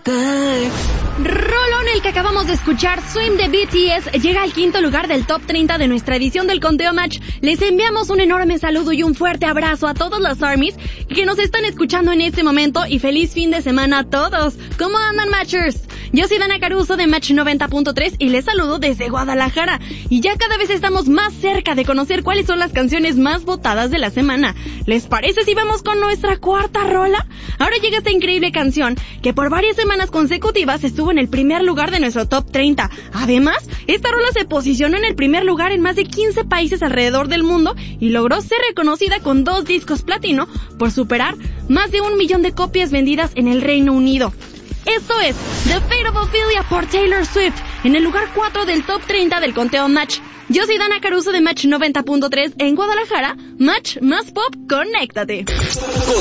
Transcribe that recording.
Rolón, el que acabamos de escuchar, Swim de BTS, llega al quinto lugar del top 30 de nuestra edición del Conteo Match. Les enviamos un enorme saludo y un fuerte abrazo a todos los ARMYs que nos están escuchando en este momento y feliz fin de semana a todos. ¿Cómo andan, Matchers? Yo soy Dana Caruso de Match 90.3 y les saludo desde Guadalajara. Y ya cada vez estamos más cerca de conocer cuáles son las canciones más votadas de la semana. ¿Les parece si vamos con nuestra cuarta rola? Ahora llega esta increíble canción que por varias semanas consecutivas estuvo en el primer lugar de nuestro top 30. Además, esta rola se posicionó en el primer lugar en más de 15 países alrededor del mundo y logró ser reconocida con 2 discos platino por superar más de 1 millón de copias vendidas en el Reino Unido. Esto es The Fate of Ophelia por Taylor Swift, en el lugar 4 del top 30 del Conteo Match. Yo soy Dana Caruso de Match 90.3 en Guadalajara. Match más pop, conéctate.